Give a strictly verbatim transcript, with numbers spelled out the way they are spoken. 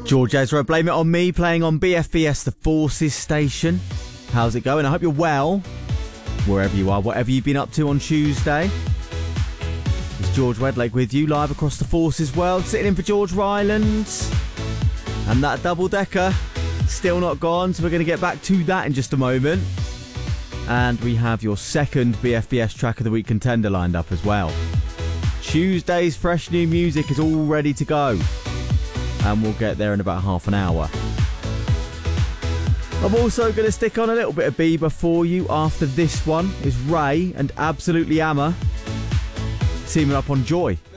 George Ezra, Blame It On Me, playing on B F B S, the Forces station. How's it going? I hope you're well, wherever you are, whatever you've been up to on Tuesday. It's George Wedlake with you, live across the Forces world, sitting in for George Ryland. And that double-decker, still not gone, so we're going to get back to that in just a moment. And we have your second B F B S Track of the Week contender lined up as well. Tuesday's fresh new music is all ready to go, and we'll get there in about half an hour. I'm also going to stick on a little bit of Bieber for you after this one. Is Ray and Absolutely Amma teaming up on Joy.